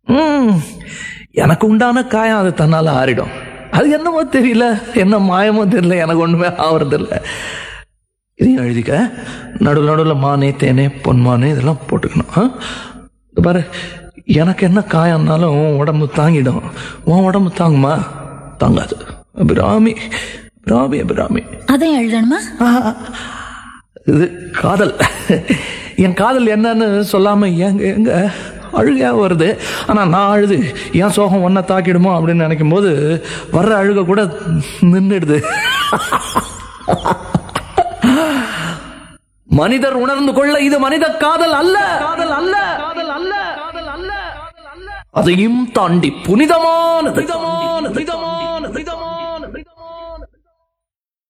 ம், எனக்கு உண்டான காயம் அது தன்னால ஆறிடும். அது என்னமோ தெரியல, என்ன மாயமோ தெரியல, எனக்கு ஒண்ணுமே ஆவறதில்ல. இதையும் எழுதிக்க. நடுவில் நடுவில் மானே தேனே பொன்மானே இதெல்லாம் போட்டுக்கணும். இது பாரு, எனக்கு என்ன காயம்னாலும் உன் உடம்பு தாங்கிடும். உன் உடம்பு தாங்குமா? தாங்காது. அபிராமி அபிராமி அபிராமி. அதையும் எழுதணுமா? இது காதல். என் காதல் என்னன்னு சொல்லாம எங்க எங்க அழுகையா வருது. ஆனா நான் அழுது என் சோகம் ஒன்ன தாக்கிடுமோ அப்படின்னு நினைக்கும் போது வர்ற அழுக கூட நின்றுடுது. மனிதர் உணர்ந்து கொள்ள இது மனித காதல் அல்ல, காதல் அல்ல, காதல் அல்ல, காதல் அல்ல, அதையும் தாண்டி புனிதமானது.